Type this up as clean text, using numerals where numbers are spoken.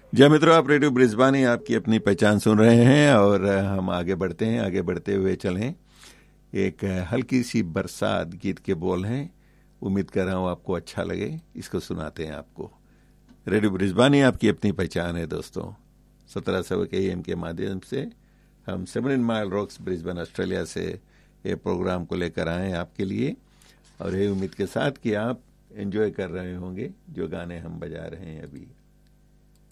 जय मित्रों, आप रेडियो ब्रिस्बानी आपकी अपनी पहचान सुन रहे हैं और हम आगे बढ़ते हैं। आगे बढ़ते हुए चलें। एक हल्की सी बरसात गीत के बोल हैं। उम्मीद कर रहा हूँ आपको अच्छा लगे। इसको सुनाते हैं आपको। रेडियो ब्रिस्बानी आपकी अपनी पहचान है दोस्तों। 1700 AM के माध्यम से हम 17 माइल रॉक्स ब्रिस्बेन ऑस्ट्रेलिया से ये प्रोग्राम को लेकर आए आपके लिए, और ये उम्मीद के साथ कि आप एंजॉय कर रहे होंगे जो गाने हम बजा रहे हैं अभी।